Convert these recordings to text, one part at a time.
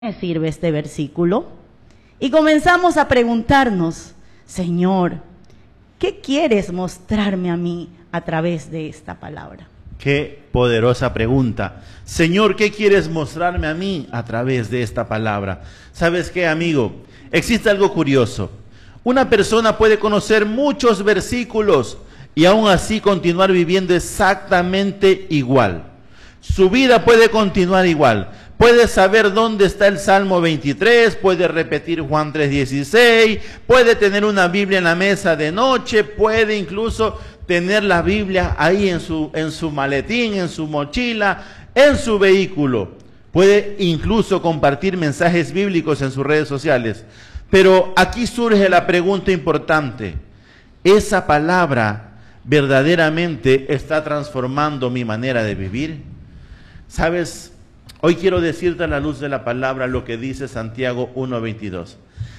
me sirve este versículo? Y comenzamos a preguntarnos, Señor, ¿qué quieres mostrarme a mí a través de esta palabra? Qué poderosa pregunta. Señor, ¿qué quieres mostrarme a mí a través de esta palabra? ¿Sabes qué, amigo? Existe algo curioso. Una persona puede conocer muchos versículos y aún así continuar viviendo exactamente igual. Su vida puede continuar igual. Puede saber dónde está el Salmo 23, puede repetir Juan 3:16, puede tener una Biblia en la mesa de noche, puede incluso tener la Biblia ahí en su maletín, en su mochila, en su vehículo. Puede incluso compartir mensajes bíblicos en sus redes sociales. Pero aquí surge la pregunta importante. ¿Esa palabra verdaderamente está transformando mi manera de vivir? ¿Sabes? Hoy quiero decirte a la luz de la palabra lo que dice Santiago 1:22.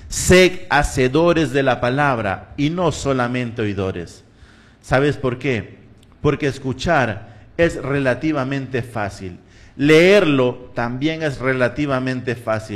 Sed hacedores de la palabra y no solamente oidores. ¿Sabes por qué? Porque escuchar es relativamente fácil. Leerlo también es relativamente fácil.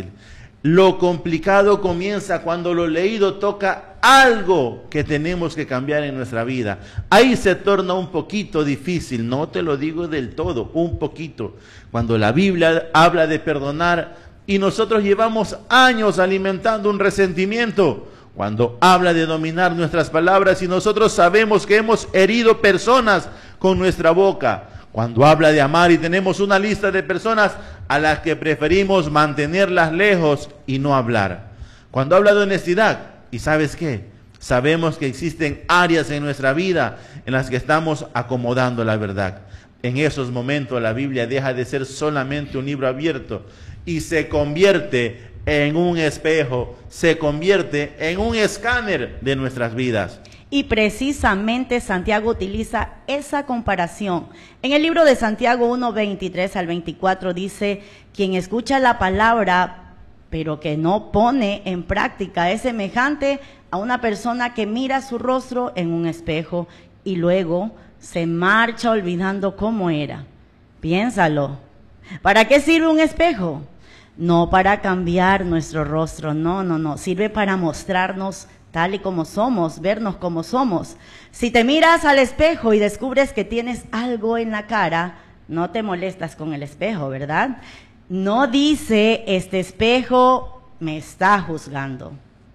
Lo complicado comienza cuando lo leído toca algo que tenemos que cambiar en nuestra vida. Ahí se torna un poquito difícil, no te lo digo del todo, un poquito. Cuando la Biblia habla de perdonar y nosotros llevamos años alimentando un resentimiento. Cuando habla de dominar nuestras palabras y nosotros sabemos que hemos herido personas con nuestra boca. Cuando habla de amar y tenemos una lista de personas a las que preferimos mantenerlas lejos y no hablar. Cuando habla de honestidad, ¿y sabes qué? Sabemos que existen áreas en nuestra vida en las que estamos acomodando la verdad. En esos momentos la Biblia deja de ser solamente un libro abierto y se convierte en un espejo, se convierte en un escáner de nuestras vidas. Y precisamente Santiago utiliza esa comparación. En el libro de Santiago 1:23 al 24 dice, quien escucha la palabra, pero que no pone en práctica, es semejante a una persona que mira su rostro en un espejo y luego se marcha olvidando cómo era. Piénsalo. ¿Para qué sirve un espejo? No para cambiar nuestro rostro, no. Sirve para mostrarnos tal y como somos, vernos como somos. Si te miras al espejo y descubres que tienes algo en la cara, no te molestas con el espejo, ¿verdad? No dice, este espejo me está juzgando.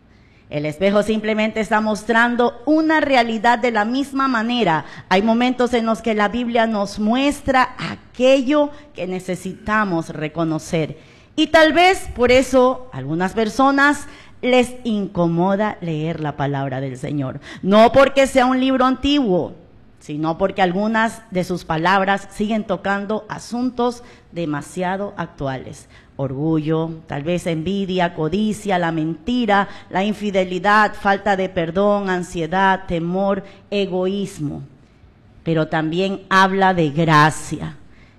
El espejo simplemente está mostrando una realidad de la misma manera. Hay momentos en los que la Biblia nos muestra aquello que necesitamos reconocer. Y tal vez por eso algunas personas les incomoda leer la palabra del Señor. No porque sea un libro antiguo, sino porque algunas de sus palabras siguen tocando asuntos demasiado actuales. Orgullo, tal vez envidia, codicia, la mentira, la infidelidad, falta de perdón, ansiedad, temor, egoísmo. Pero también habla de gracia.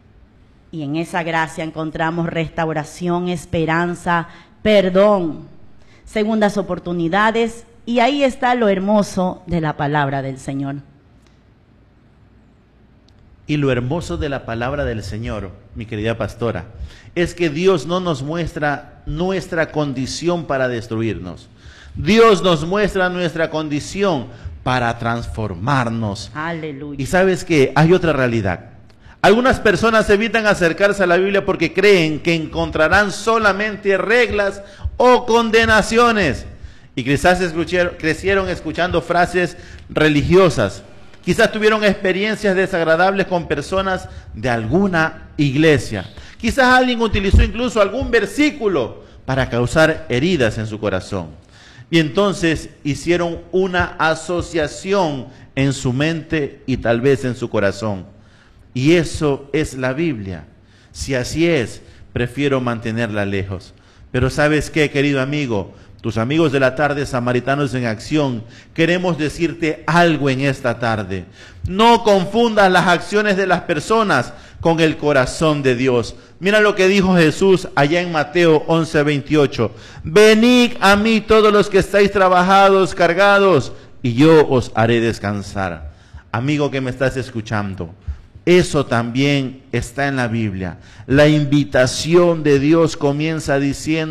Y en esa gracia encontramos restauración, esperanza, perdón, segundas oportunidades, y ahí está lo hermoso de la palabra del Señor. Y lo hermoso de la palabra del Señor, mi querida pastora, es que Dios no nos muestra nuestra condición para destruirnos. Dios nos muestra nuestra condición para transformarnos. Aleluya. Y sabes que hay otra realidad. Algunas personas evitan acercarse a la Biblia porque creen que encontrarán solamente reglas o condenaciones. Y quizás crecieron escuchando frases religiosas. Quizás tuvieron experiencias desagradables con personas de alguna iglesia. Quizás alguien utilizó incluso algún versículo para causar heridas en su corazón. Y entonces hicieron una asociación en su mente y tal vez en su corazón. Y eso es la Biblia. Si así es, prefiero mantenerla lejos. Pero ¿sabes qué, querido amigo? Tus amigos de la tarde, Samaritanos en Acción, queremos decirte algo en esta tarde. No confundas las acciones de las personas con el corazón de Dios. Mira lo que dijo Jesús allá en Mateo 11:28. Venid a mí todos los que estáis trabajados, cargados, y yo os haré descansar. Amigo que me estás escuchando, Eso también está en la Biblia. La invitación de Dios comienza diciendo: